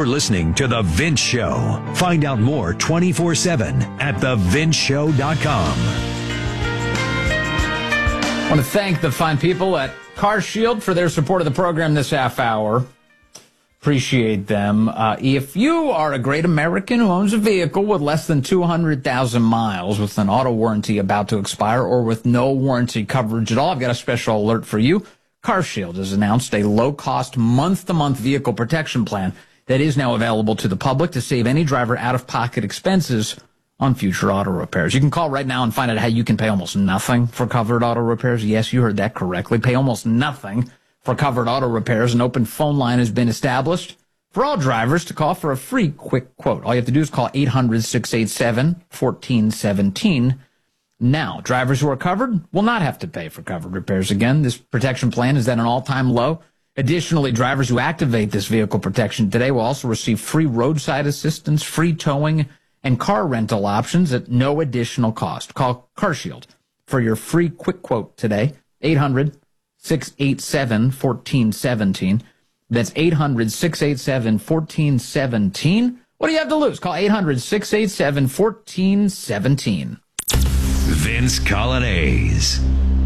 You're listening to The Vince Show. Find out more 24/7 at thevinceshow.com. I want to thank the fine people at CarShield for their support of the program this half hour. Appreciate them. If you are a great American who owns a vehicle with less than 200,000 miles with an auto warranty about to expire or with no warranty coverage at all, I've got a special alert for you. CarShield has announced a low-cost month-to-month vehicle protection plan that is now available to the public to save any driver out-of-pocket expenses on future auto repairs. You can call right now and find out how you can pay almost nothing for covered auto repairs. Yes, you heard that correctly. Pay almost nothing for covered auto repairs. An open phone line has been established for all drivers to call for a free quick quote. All you have to do is call 800-687-1417. Now, drivers who are covered will not have to pay for covered repairs again. This protection plan is at an all-time low. Additionally, drivers who activate this vehicle protection today will also receive free roadside assistance, free towing, and car rental options at no additional cost. Call CarShield for your free quick quote today. 800-687-1417. That's 800-687-1417. What do you have to lose? Call 800-687-1417. Vince Coglianese.